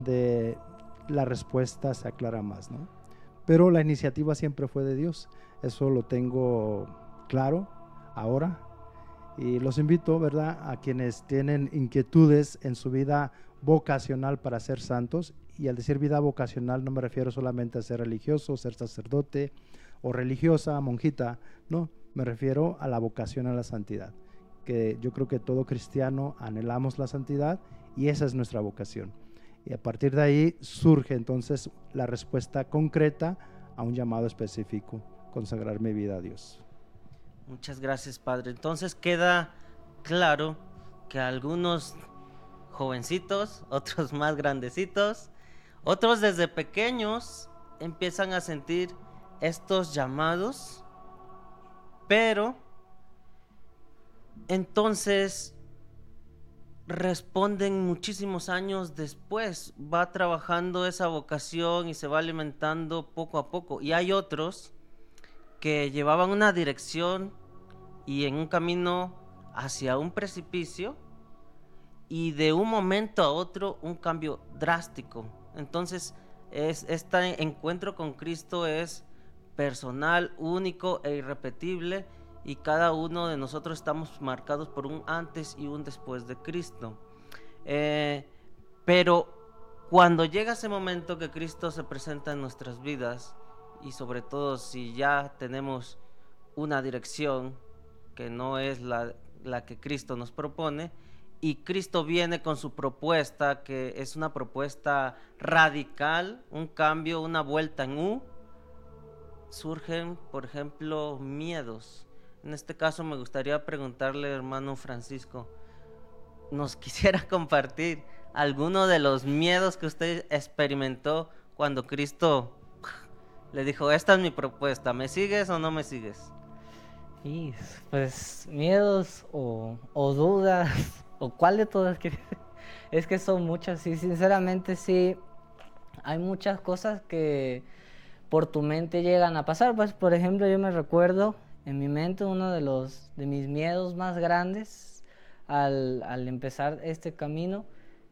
de la respuesta se aclara más, ¿no? Pero la iniciativa siempre fue de Dios, eso lo tengo claro ahora. Y los invito, ¿verdad?, a quienes tienen inquietudes en su vida vocacional para ser santos. Y al decir vida vocacional no me refiero solamente a ser religioso, ser sacerdote o religiosa, monjita, no, me refiero a la vocación a la santidad, que yo creo que todo cristiano anhelamos la santidad y esa es nuestra vocación. Y a partir de ahí surge entonces la respuesta concreta a un llamado específico, consagrar mi vida a Dios. Muchas gracias, Padre. Entonces queda claro que algunos jovencitos, otros más grandecitos, otros desde pequeños empiezan a sentir estos llamados, pero entonces responden muchísimos años después, va trabajando esa vocación y se va alimentando poco a poco. Y hay otros que llevaban una dirección y en un camino hacia un precipicio y de un momento a otro un cambio drástico. Entonces este encuentro con Cristo es personal, único e irrepetible, y cada uno de nosotros estamos marcados por un antes y un después de Cristo. Pero cuando llega ese momento que Cristo se presenta en nuestras vidas, y sobre todo si ya tenemos una dirección que no es la que Cristo nos propone, y Cristo viene con su propuesta, que es una propuesta radical, un cambio, una vuelta en U, surgen, por ejemplo, miedos. En este caso me gustaría preguntarle, hermano Francisco, ¿nos quisiera compartir alguno de los miedos que usted experimentó cuando Cristo le dijo, esta es mi propuesta, ¿me sigues o no me sigues? Y pues miedos o dudas, o cuál de todas quieres. Es que son muchas, y sinceramente sí, hay muchas cosas que por tu mente llegan a pasar. Pues por ejemplo, yo me recuerdo en mi mente uno de mis miedos más grandes al empezar este camino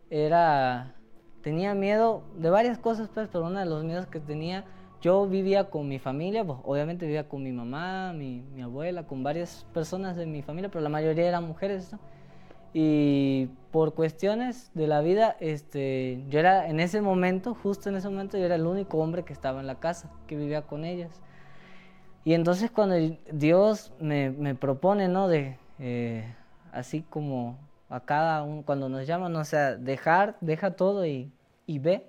tenía miedo de varias cosas, pues, pero uno de los miedos que tenía, yo vivía con mi familia, pues, obviamente vivía con mi mamá, mi abuela, con varias personas de mi familia, pero la mayoría eran mujeres, ¿no? Y por cuestiones de la vida, yo era en ese momento, justo en ese momento, yo era el único hombre que estaba en la casa, que vivía con ellas. Y entonces cuando Dios me propone, ¿no? Así como a cada uno, cuando nos llaman, o sea, deja todo y ve.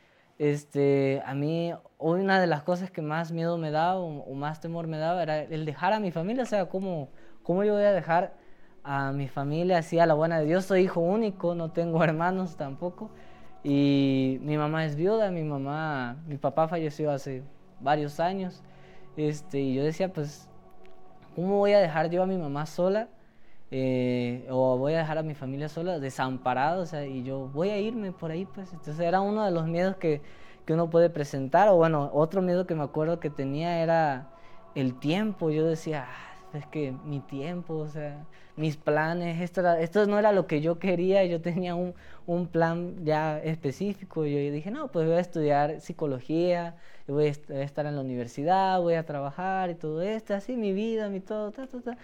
A mí, una de las cosas que más miedo me daba o más temor me daba era el dejar a mi familia. O sea, ¿cómo yo voy a dejar a mi familia así a la buena de Dios? Soy hijo único, no tengo hermanos tampoco. Y mi mamá es viuda, mi papá falleció hace varios años. Y yo decía, pues, ¿cómo voy a dejar yo a mi mamá sola? O voy a dejar a mi familia sola, desamparada, o sea, y yo voy a irme por ahí, pues. Entonces era uno de los miedos que uno puede presentar. O bueno, otro miedo que me acuerdo que tenía era el tiempo. Yo decía, es que mi tiempo, o sea, mis planes, esto no era lo que yo quería. Yo tenía un plan ya específico. Yo dije, no, pues voy a estudiar psicología, voy a estar en la universidad, voy a trabajar y todo esto, así mi vida, mi todo,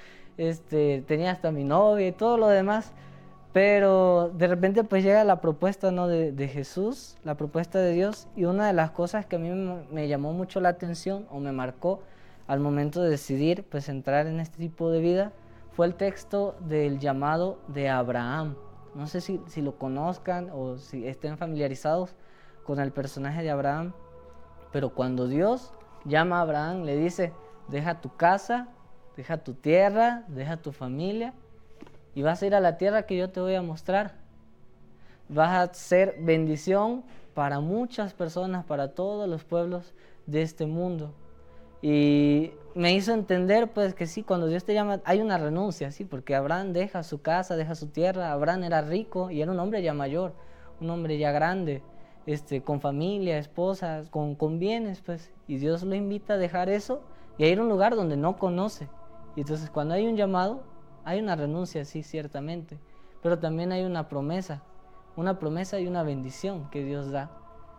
tenía hasta mi novia y todo lo demás. Pero de repente pues llega la propuesta, ¿no? de Jesús, la propuesta de Dios, y una de las cosas que a mí me llamó mucho la atención o me marcó al momento de decidir pues entrar en este tipo de vida fue el texto del llamado de Abraham. No sé si lo conozcan o si estén familiarizados con el personaje de Abraham, pero cuando Dios llama a Abraham le dice, deja tu casa, deja tu tierra, deja tu familia y vas a ir a la tierra que yo te voy a mostrar. Vas a ser bendición para muchas personas, para todos los pueblos de este mundo. Y me hizo entender pues que sí, cuando Dios te llama hay una renuncia, sí, porque Abraham deja su casa, deja su tierra. Abraham era rico y era un hombre ya mayor, un hombre ya grande, con familia, esposas, con bienes, pues. Y Dios lo invita a dejar eso y a ir a un lugar donde no conoce. Y entonces cuando hay un llamado, hay una renuncia, sí, ciertamente, pero también hay una promesa. una promesa y una bendición que Dios da